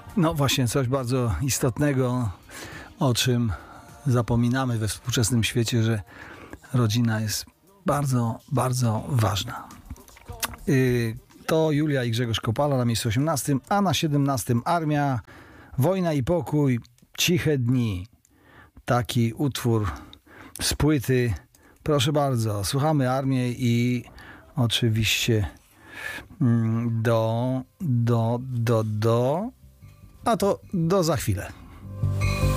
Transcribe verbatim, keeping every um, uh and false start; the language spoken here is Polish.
No właśnie, coś bardzo istotnego, o czym zapominamy we współczesnym świecie, że rodzina jest bardzo, bardzo ważna. Yy, to Julia i Grzegorz Kopala na miejscu osiemnastym, a na siedemnastym Armia, Wojna i Pokój, Ciche dni. Taki utwór z płyty. Proszę bardzo, słuchamy Armię i oczywiście do, do, do, do, a to do za chwilę.